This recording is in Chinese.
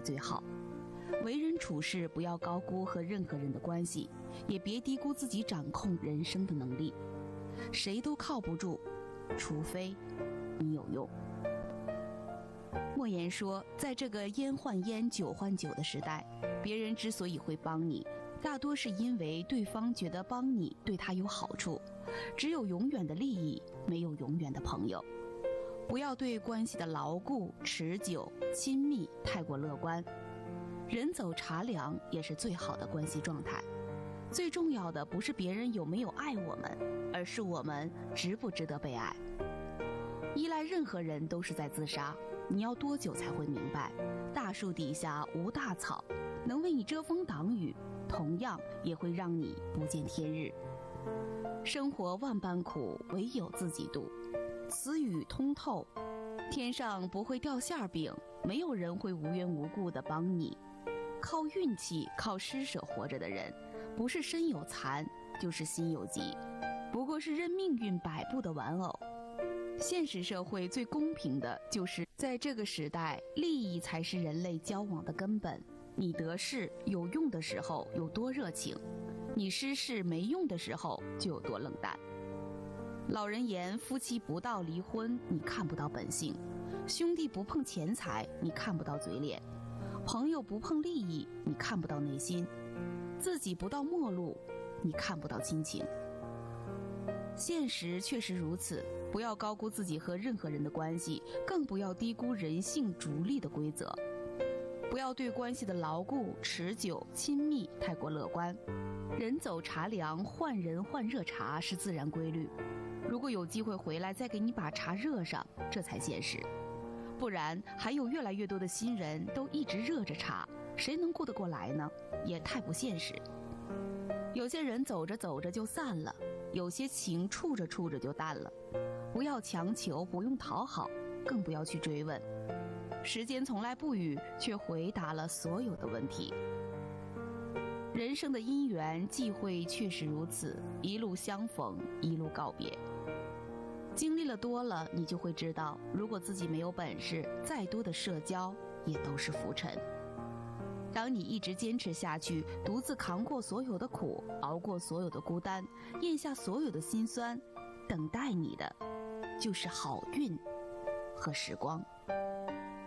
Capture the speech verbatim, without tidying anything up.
最好。为人处事不要高估和任何人的关系，也别低估自己掌控人生的能力。谁都靠不住，除非你有用。莫言说，在这个烟换烟酒换酒的时代，别人之所以会帮你，大多是因为对方觉得帮你对他有好处。只有永远的利益，没有永远的朋友。不要对关系的牢固、持久、亲密太过乐观。人走茶凉也是最好的关系状态。最重要的不是别人有没有爱我们，而是我们值不值得被爱。依赖任何人都是在自杀。你要多久才会明白，大树底下无大草，能为你遮风挡雨，同样也会让你不见天日。生活万般苦，唯有自己度。此语通透。天上不会掉馅饼，没有人会无缘无故地帮你。靠运气、靠施舍活着的人，不是身有残，就是心有疾，不过是任命运摆布的玩偶。现实社会最公平的就是在这个时代，利益才是人类交往的根本。你得势有用的时候有多热情，你失势没用的时候就有多冷淡。老人言，夫妻不到离婚，你看不到本性；兄弟不碰钱财，你看不到嘴脸；朋友不碰利益，你看不到内心；自己不到末路，你看不到亲情。现实确实如此，不要高估自己和任何人的关系，更不要低估人性逐利的规则。不要对关系的牢固、持久、亲密太过乐观。人走茶凉，换人换热茶是自然规律。如果有机会回来再给你把茶热上，这才现实。不然还有越来越多的新人都一直热着茶，谁能顾得过来呢？也太不现实。有些人走着走着就散了，有些情处着处着就淡了。不要强求，不用讨好，更不要去追问。时间从来不语，却回答了所有的问题。人生的因缘际会确实如此，一路相逢，一路告别。经历了多了，你就会知道，如果自己没有本事，再多的社交也都是浮尘。当你一直坚持下去，独自扛过所有的苦，熬过所有的孤单，咽下所有的辛酸，等待你的就是好运和时光。